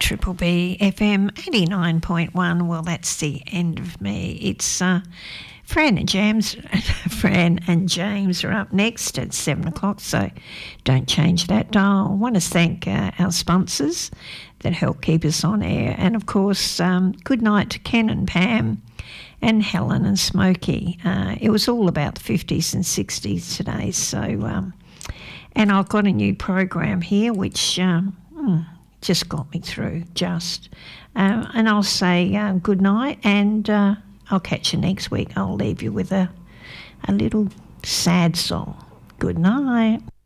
Triple B FM 89.1. Well, that's the end of me. It's Fran and James. Fran and James are up next at 7 o'clock, so don't change that dial. I want to thank our sponsors that help keep us on air. And, of course, good night to Ken and Pam and Helen and Smokey. It was all about the 50s and 60s today. So, and I've got a new program here which just got me through, and I'll say good night, and I'll catch you next week. I'll leave you with a little sad song. Good night.